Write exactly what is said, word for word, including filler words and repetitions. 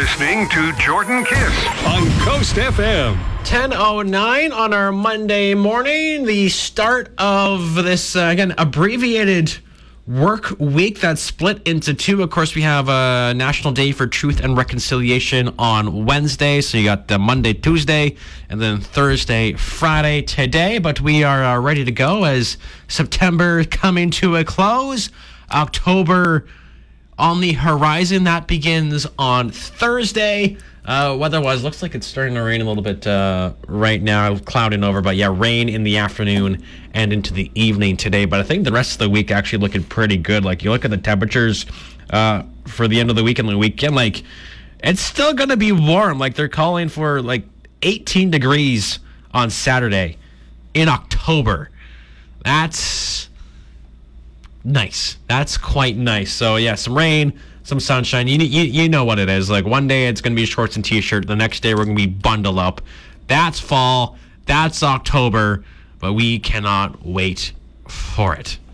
listening to Jordan Kiss on Coast F M. ten oh nine on our Monday morning, the start of this, uh, again, abbreviated work week that's split into two. Of course, we have a National Day for Truth and Reconciliation on Wednesday. So you got the Monday, Tuesday, and then Thursday, Friday today. But we are uh, ready to go as September coming to a close. October on the horizon. That begins on Thursday. Uh, weather-wise, looks like it's starting to rain a little bit uh, right now, clouding over. But yeah, rain in the afternoon and into the evening today. But I think the rest of the week actually looking pretty good. Like, you look at the temperatures uh, for the end of the week and the weekend, like, it's still going to be warm. Like, they're calling for, like, eighteen degrees on Saturday in October. That's nice. That's quite nice. So, yeah, some rain, some sunshine. You, you you know what it is. Like, one day it's going to be shorts and t-shirt. The next day we're going to be bundled up. That's fall. That's October. But we cannot wait for it.